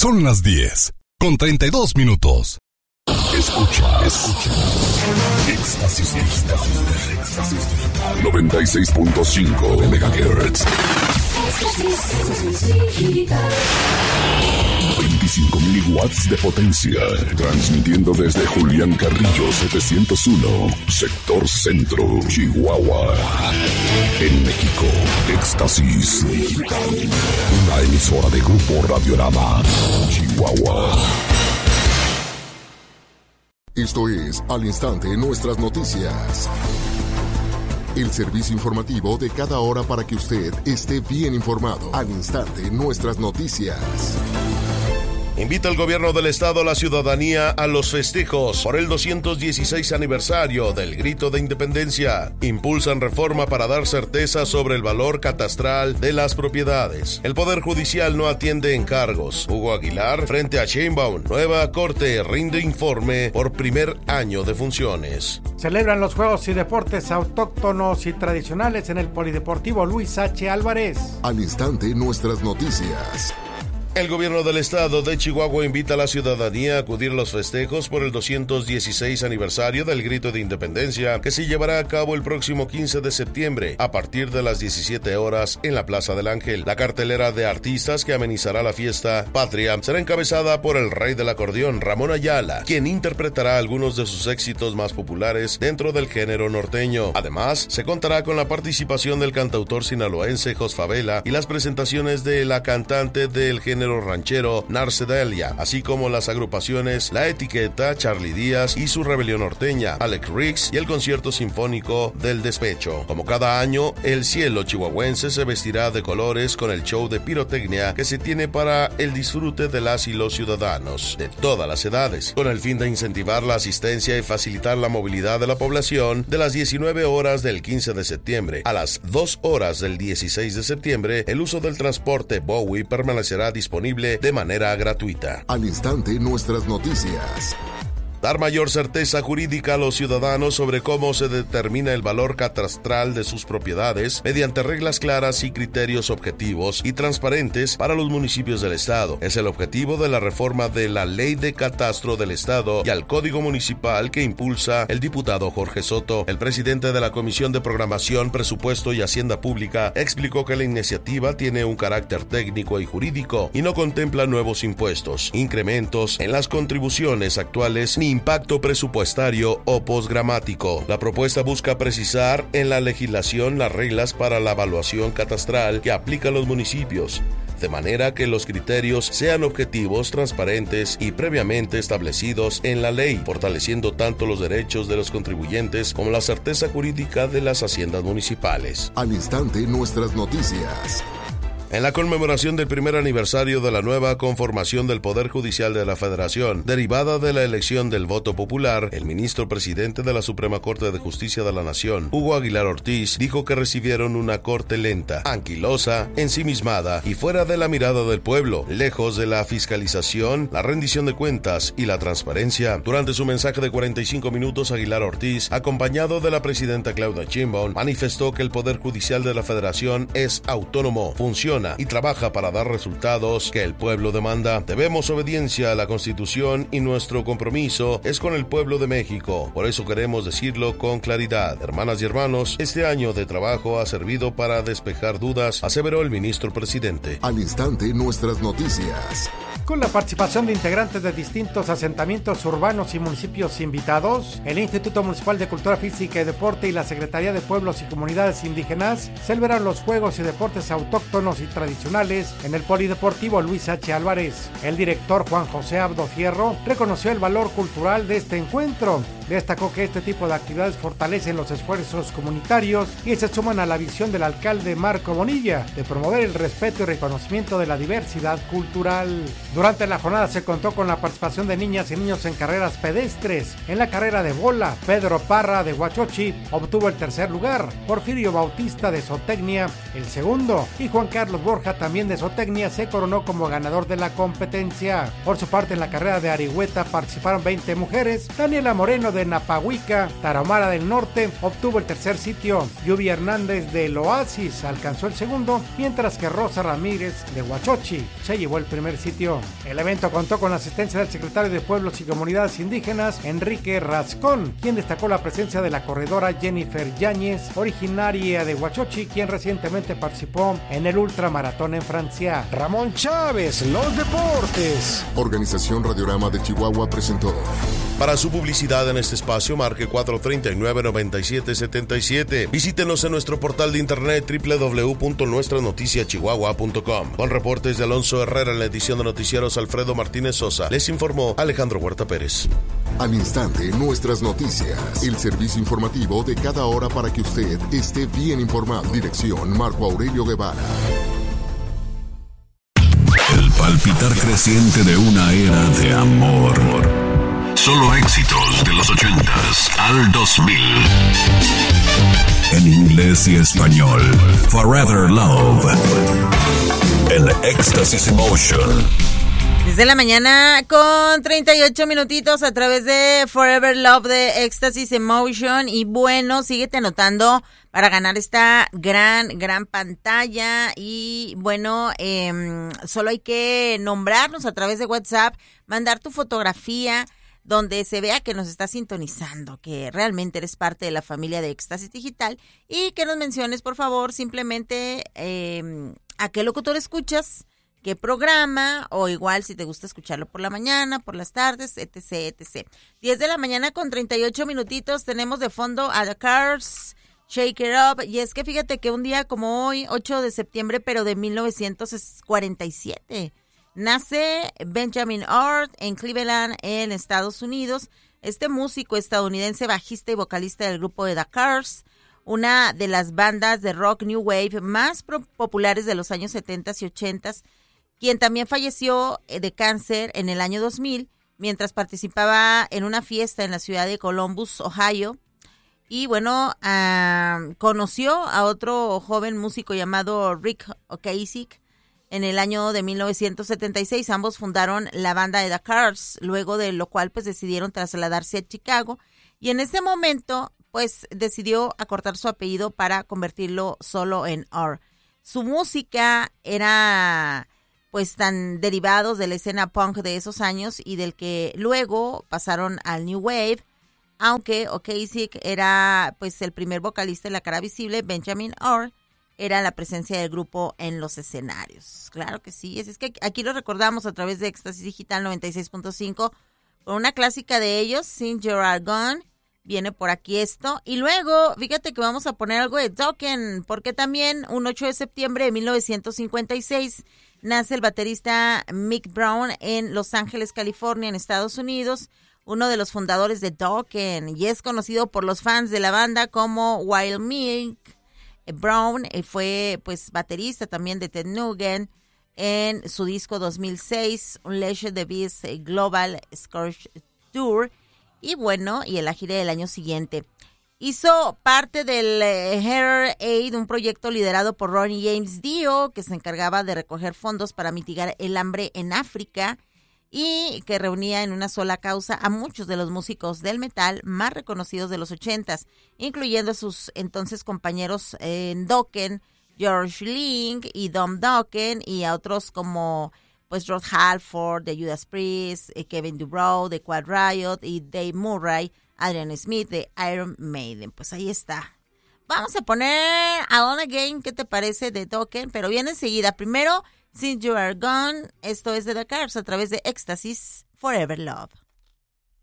Son las 10:32. Escucha. Éxtasis Digital. 96.5 MHz. 25.000 watts de potencia. Transmitiendo desde Julián Carrillo 701, Sector Centro, Chihuahua. En México, Éxtasis Digital. Una emisora de Grupo Radiorama, Chihuahua. Esto es Al Instante Nuestras Noticias. El servicio informativo de cada hora para que usted esté bien informado. Al Instante Nuestras Noticias. Invita el gobierno del estado a la ciudadanía a los festejos por el 216 aniversario del Grito de Independencia. Impulsan reforma para dar certeza sobre el valor catastral de las propiedades. El Poder Judicial no atiende encargos. Hugo Aguilar frente a Sheinbaum. Nueva Corte rinde informe por primer año de funciones. Celebran los Juegos y Deportes autóctonos y tradicionales en el Polideportivo Luis H. Álvarez. Al Instante Nuestras Noticias. El gobierno del estado de Chihuahua invita a la ciudadanía a acudir a los festejos por el 216 aniversario del Grito de Independencia, que se llevará a cabo el próximo 15 de septiembre a partir de las 17 horas en la Plaza del Ángel. La cartelera de artistas que amenizará la fiesta patria será encabezada por el rey del acordeón, Ramón Ayala, quien interpretará algunos de sus éxitos más populares dentro del género norteño. Además, se contará con la participación del cantautor sinaloense Jos Favela y las presentaciones de la cantante del género ranchero Narce Delia, así como las agrupaciones La Etiqueta, Charly Díaz y su Rebelión Norteña, Alex Riggs y el concierto sinfónico del Despecho. Como cada año, el cielo chihuahuense se vestirá de colores con el show de pirotecnia que se tiene para el disfrute de las y los ciudadanos de todas las edades, con el fin de incentivar la asistencia y facilitar la movilidad de la población. De las 19 horas del 15 de septiembre a las 2 horas del 16 de septiembre, el uso del transporte Bowie permanecerá disponible de manera gratuita. Al Instante Nuestras Noticias. Dar mayor certeza jurídica a los ciudadanos sobre cómo se determina el valor catastral de sus propiedades mediante reglas claras y criterios objetivos y transparentes para los municipios del estado. Es el objetivo de la reforma de la Ley de Catastro del Estado y al Código Municipal que impulsa el diputado Jorge Soto. El presidente de la Comisión de Programación, Presupuesto y Hacienda Pública explicó que la iniciativa tiene un carácter técnico y jurídico y no contempla nuevos impuestos, incrementos en las contribuciones actuales ni impacto presupuestario o posgramático. La propuesta busca precisar en la legislación las reglas para la evaluación catastral que aplican los municipios, de manera que los criterios sean objetivos, transparentes y previamente establecidos en la ley, fortaleciendo tanto los derechos de los contribuyentes como la certeza jurídica de las haciendas municipales. Al Instante Nuestras Noticias. En la conmemoración del primer aniversario de la nueva conformación del Poder Judicial de la Federación, derivada de la elección del voto popular, el ministro presidente de la Suprema Corte de Justicia de la Nación, Hugo Aguilar Ortiz, dijo que recibieron una corte lenta, anquilosa, ensimismada y fuera de la mirada del pueblo, lejos de la fiscalización, la rendición de cuentas y la transparencia. Durante su mensaje de 45 minutos, Aguilar Ortiz, acompañado de la presidenta Claudia Sheinbaum, manifestó que el Poder Judicial de la Federación es autónomo, funciona y trabaja para dar resultados que el pueblo demanda. Debemos obediencia a la Constitución y nuestro compromiso es con el pueblo de México. Por eso queremos decirlo con claridad. Hermanas y hermanos, este año de trabajo ha servido para despejar dudas, aseveró el ministro presidente. Al Instante Nuestras Noticias. Con la participación de integrantes de distintos asentamientos urbanos y municipios invitados, el Instituto Municipal de Cultura Física y Deporte y la Secretaría de Pueblos y Comunidades Indígenas celebraron los Juegos y Deportes autóctonos y tradicionales en el Polideportivo Luis H. Álvarez. El director Juan José Abdo Fierro reconoció el valor cultural de este encuentro. Destacó que este tipo de actividades fortalecen los esfuerzos comunitarios y se suman a la visión del alcalde Marco Bonilla de promover el respeto y reconocimiento de la diversidad cultural. Durante la jornada se contó con la participación de niñas y niños en carreras pedestres. En la carrera de bola, Pedro Parra de Huachochi obtuvo el tercer lugar, Porfirio Bautista de Zootecnia el segundo y Juan Carlos Borja también de Zootecnia se coronó como ganador de la competencia. Por su parte, en la carrera de Arihueta participaron 20 mujeres. Daniela Moreno de Napahuica, Tarahumara del Norte, obtuvo el tercer sitio. Yubi Hernández del Oasis alcanzó el segundo, mientras que Rosa Ramírez de Huachochi se llevó el primer sitio. El evento contó con la asistencia del secretario de Pueblos y Comunidades Indígenas, Enrique Rascón, quien destacó la presencia de la corredora Jennifer Yáñez, originaria de Huachochi, quien recientemente participó en el ultramaratón en Francia. Ramón Chávez, los deportes. Organización Radiorama de Chihuahua presentó. Para su publicidad en este espacio, marque 439-9777. Visítenos en nuestro portal de internet www.nuestranoticiachihuahua.com. Con reportes de Alonso Herrera en la edición de Noticieros Alfredo Martínez Sosa, les informó Alejandro Huerta Pérez. Al instante, nuestras noticias. El servicio informativo de cada hora para que usted esté bien informado. Dirección Marco Aurelio Guevara. El palpitar creciente de una era de amor. Solo éxitos de los 80s al 2000. En inglés y español. Forever Love. En Éxtasis Emotion. Desde la mañana con 38 minutitos a través de Forever Love de Éxtasis Emotion. Y bueno, síguete anotando para ganar esta gran pantalla. Y bueno, solo hay que nombrarnos a través de WhatsApp, mandar tu fotografía donde se vea que nos estás sintonizando, que realmente eres parte de la familia de Éxtasis Digital, y que nos menciones, por favor, simplemente a qué locutor escuchas, qué programa, o igual si te gusta escucharlo por la mañana, por las tardes, etc. 10 de la mañana con 38 minutitos, tenemos de fondo a The Cars, Shake It Up, y es que fíjate que un día como hoy, 8 de septiembre, pero de 1947, nace Benjamin Ort en Cleveland, en Estados Unidos. Este músico estadounidense, bajista y vocalista del grupo de The Cars, una de las bandas de rock New Wave más populares de los años 70 y 80, quien también falleció de cáncer en el año 2000, mientras participaba en una fiesta en la ciudad de Columbus, Ohio. Y bueno, conoció a otro joven músico llamado Rick Ocasek en el año de 1976. Ambos fundaron la banda de The Cars, luego de lo cual pues decidieron trasladarse a Chicago, y en ese momento pues decidió acortar su apellido para convertirlo solo en R. Su música era pues tan derivados de la escena punk de esos años y del que luego pasaron al New Wave, aunque Ocasek era pues el primer vocalista de La Cara Visible. Benjamin Orr era la presencia del grupo en los escenarios. Claro que sí, es que aquí lo recordamos a través de Éxtasis Digital 96.5 con una clásica de ellos, Since You Are Gone, viene por aquí esto. Y luego, fíjate que vamos a poner algo de Dokken, porque también un 8 de septiembre de 1956 nace el baterista Mick Brown en Los Ángeles, California, en Estados Unidos, uno de los fundadores de Dokken, y es conocido por los fans de la banda como Wild Mick. Brown fue pues baterista también de Ted Nugent en su disco 2006, Unleash the Beast Global Scourge Tour, y bueno, y en la gira del año siguiente. Hizo parte del Hair Aid, un proyecto liderado por Ronnie James Dio, que se encargaba de recoger fondos para mitigar el hambre en África, y que reunía en una sola causa a muchos de los músicos del metal más reconocidos de los 80s, incluyendo a sus entonces compañeros en Dokken, George Link y Dom Dokken, y a otros como pues Rod Halford de Judas Priest, Kevin DuBrow de Quiet Riot y Dave Murray, Adrian Smith de Iron Maiden. Pues ahí está. Vamos a poner Alone Again, ¿qué te parece, de Dokken? Pero viene enseguida. Primero, Since You Are Gone, esto es de The Cars a través de Éxtasis Forever Love.